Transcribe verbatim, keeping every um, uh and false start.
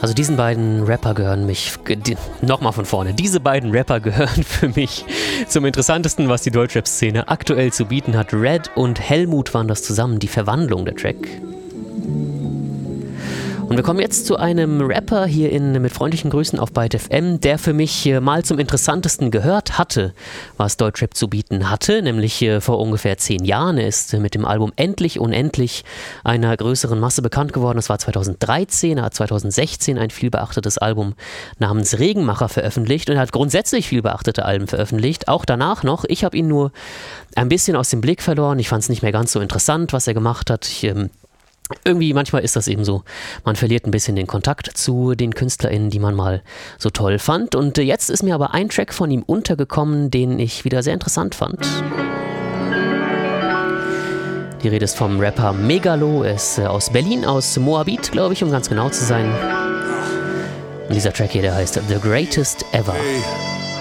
Also diesen beiden Rapper gehören mich, die, nochmal von vorne, diese beiden Rapper gehören für mich zum Interessantesten, was die Deutschrap-Szene aktuell zu bieten hat. Red und Helmut waren das zusammen, die Verwandlung der Track. Und wir kommen jetzt zu einem Rapper hier in mit freundlichen Grüßen auf Byte F M, der für mich mal zum Interessantesten gehört hatte, was Deutschrap zu bieten hatte, nämlich vor ungefähr zehn Jahren. Er ist mit dem Album Endlich Unendlich einer größeren Masse bekannt geworden. Das war zweitausenddreizehn, er hat zweitausendsechzehn ein vielbeachtetes Album namens Regenmacher veröffentlicht und er hat grundsätzlich vielbeachtete Alben veröffentlicht, auch danach noch. Ich habe ihn nur ein bisschen aus dem Blick verloren. Ich fand es nicht mehr ganz so interessant, was er gemacht hat. Ich, ähm, Irgendwie, manchmal ist das eben so. Man verliert ein bisschen den Kontakt zu den KünstlerInnen, die man mal so toll fand. Und jetzt ist mir aber ein Track von ihm untergekommen, den ich wieder sehr interessant fand. Die Rede ist vom Rapper Megalo. Er ist aus Berlin, aus Moabit, glaube ich, um ganz genau zu sein. Und dieser Track hier, der heißt The Greatest Ever. Hey.